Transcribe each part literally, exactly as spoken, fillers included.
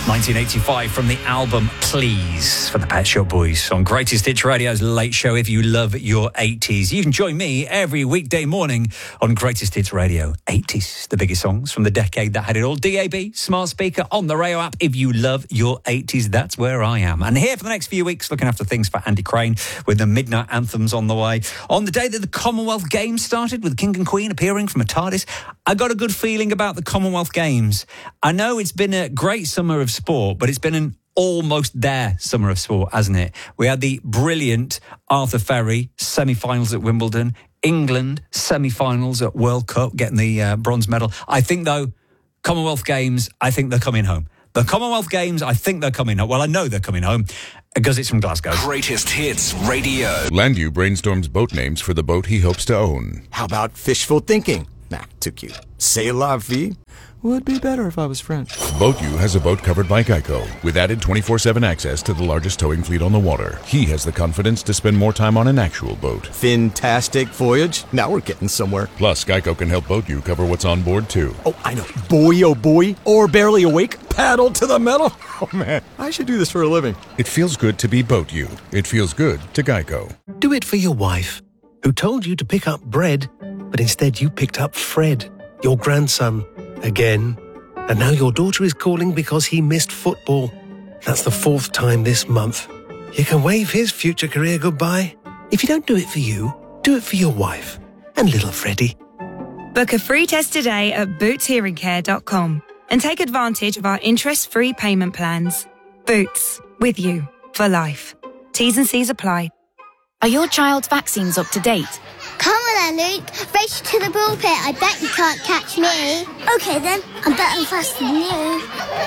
nineteen eighty-five from the album Please for the Pet Shop Boys on Greatest Hits Radio's Late Show. If you love your eighties, you can join me every weekday morning on Greatest Hits Radio. eighties, the biggest songs from the decade that had it all. D A B, smart speaker, on the radio app. If you love your eighties, that's where I am. And here for the next few weeks, looking after things for Andy Crane with the Midnight Anthems on the way. On the day that the Commonwealth Games started with the King and Queen appearing from a TARDIS, I got a good feeling about the Commonwealth Games. I know it's been a great summer of sport, but it's been an almost there summer of sport, hasn't it? We had the brilliant Arthur Ferry semi-finals at Wimbledon, England semi-finals at World Cup, getting the uh, bronze medal. I think, though, Commonwealth Games, I think they're coming home. The Commonwealth Games, I think they're coming home. Well, I know they're coming home because it's from Glasgow. Greatest Hits Radio. Landu brainstorms boat names for the boat he hopes to own. How about fishful thinking? Nah, too cute. C'est la vie would be better if I was French. BoatU has a boat covered by Geico with added twenty-four seven access to the largest towing fleet on the water. He has the confidence to spend more time on an actual boat. Fantastic voyage. Now we're getting somewhere. Plus, Geico can help BoatU cover what's on board, too. Oh, I know. Boy, oh boy. Or barely awake. Paddle to the metal. Oh, man. I should do this for a living. It feels good to be BoatU. It feels good to Geico. Do it for your wife, who told you to pick up bread, but instead you picked up Fred, your grandson, again. And now your daughter is calling because he missed football. That's the fourth time this month. You can wave his future career goodbye. If you don't do it for you, do it for your wife and little Freddie. Book a free test today at boots hearing care dot com and take advantage of our interest-free payment plans. Boots, with you for life. T's and C's apply. Are your child's vaccines up to date? Come on then, Luke. Race to the pulpit. I bet you can't catch me. Okay then, I'm better faster than you.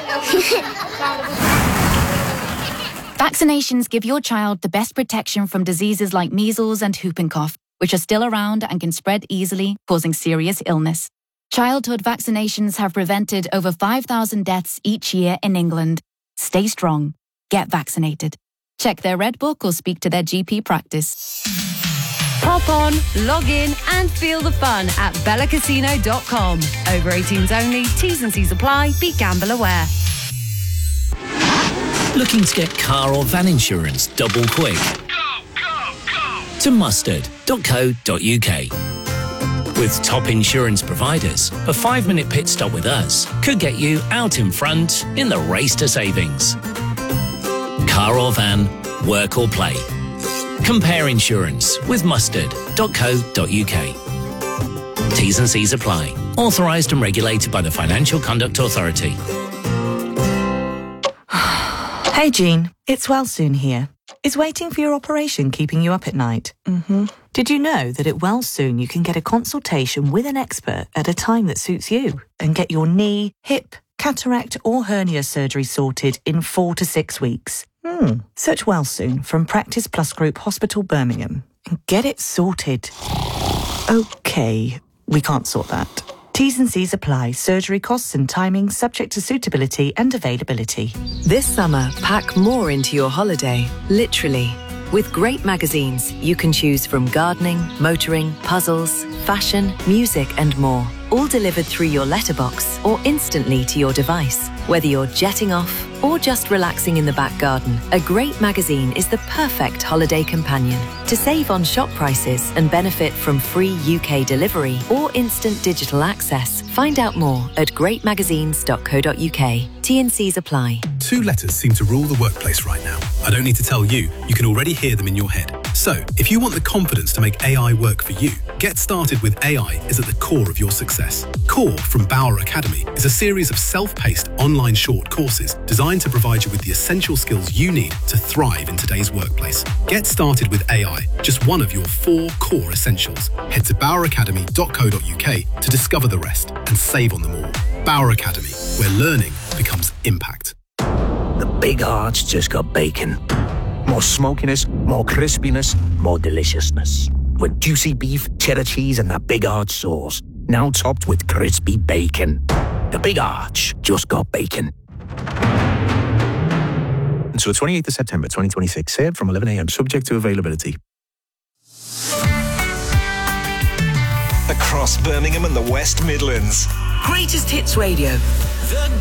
Vaccinations give your child the best protection from diseases like measles and whooping cough, which are still around and can spread easily, causing serious illness. Childhood vaccinations have prevented over five thousand deaths each year in England. Stay strong. Get vaccinated. Check their Red Book or speak to their G P practice. Pop on, log in and feel the fun at bella casino dot com. Over eighteens only, T's and C's apply, be gamble aware. Looking to get car or van insurance double quick? Go, go, go! To mustard dot co dot uk. With top insurance providers, a five-minute pit stop with us could get you out in front in the race to savings. Car or van, work or play. Compare insurance with mustard dot co dot uk. T's and C's apply. Authorised and regulated by the Financial Conduct Authority. Hey Jean, it's Wellsoon here. Is waiting for your operation keeping you up at night? Mm-hmm. Did you know that at Wellsoon you can get a consultation with an expert at a time that suits you and get your knee, hip, cataract or hernia surgery sorted in four to six weeks? Hmm. Search Wellsoon from Practice Plus Group Hospital Birmingham and get it sorted. Okay, we can't sort that. T's and C's apply. Surgery costs and timing subject to suitability and availability. This summer, pack more into your holiday, literally. With great magazines, you can choose from gardening, motoring, puzzles, fashion, music and more. All delivered through your letterbox or instantly to your device. Whether you're jetting off or just relaxing in the back garden, a great magazine is the perfect holiday companion. To save on shop prices and benefit from free U K delivery or instant digital access, find out more at great magazines dot co dot uk. T and C's apply. Two letters seem to rule the workplace right now. I don't need to tell you, you can already hear them in your head. So, if you want the confidence to make A I work for you, Get Started with A I is at the core of your success. Core from Bauer Academy is a series of self-paced online short courses designed to provide you with the essential skills you need to thrive in today's workplace. Get Started with A I, just one of your four core essentials. Head to bauer academy dot co dot uk to discover the rest and save on them all. Bauer Academy, where learning becomes impact. The Big Arch just got bacon. More smokiness, more crispiness, more deliciousness. With juicy beef, cheddar cheese and that Big Arch sauce. Now topped with crispy bacon. The Big Arch just got bacon. Until the twenty-eighth of September twenty twenty-six. Served from eleven a m subject to availability. Across Birmingham and the West Midlands. Greatest Hits Radio. The